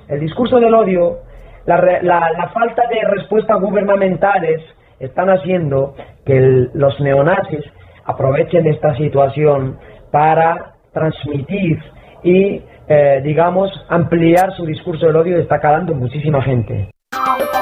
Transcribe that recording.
El discurso del odio, la falta de respuestas gubernamentales están haciendo que los neonazis aprovechen esta situación para transmitir y, digamos, ampliar su discurso del odio y está calando muchísima gente.